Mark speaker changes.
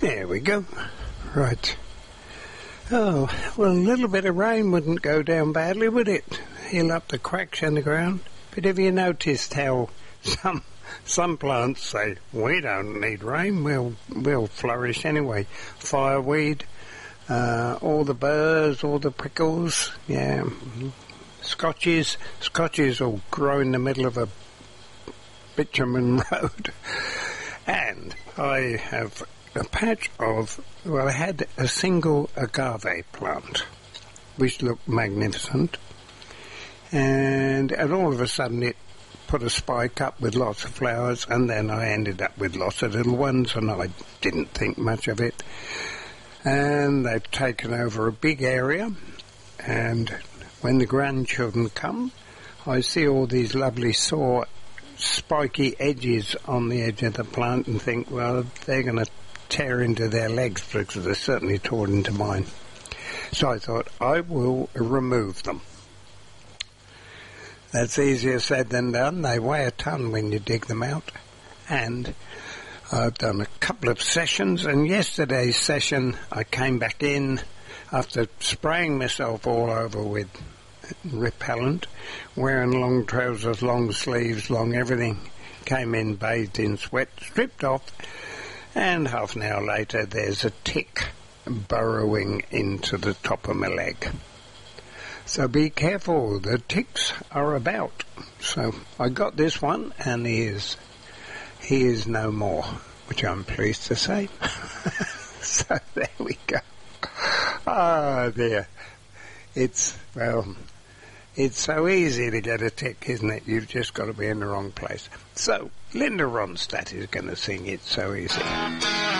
Speaker 1: There we go. Right. Oh, well, a little bit of rain wouldn't go down badly, would it? Heal up the cracks in the ground. But have you noticed how some plants say, we don't need rain, we'll flourish anyway. Fireweed, all the burrs, all the prickles, yeah. Scotches will grow in the middle of a bitumen road. And I have a patch of, well, I had a single agave plant, which looked magnificent, and all of a sudden it put a spike up with lots of flowers, and then I ended up with lots of little ones, and I didn't think much of it. And they've taken over a big area, and when the grandchildren come, I see all these lovely sore, spiky edges on the edge of the plant and think, well, they're going to tear into their legs, because they certainly tore into mine. So I thought, I will remove them. That's easier said than done. They weigh a ton when you dig them out. And I've done a couple of sessions, and yesterday's session I came back in after spraying myself all over with repellent, wearing long trousers, long sleeves, long everything. Came in bathed in sweat, stripped off, and half an hour later there's a tick burrowing into the top of my leg. So be careful, the ticks are about. So I got this one, and he is no more, which I'm pleased to say. So there we go. Oh dear. It's so easy to get a tick, isn't it? You've just got to be in the wrong place. So Linda Ronstadt is going to sing It's So Easy.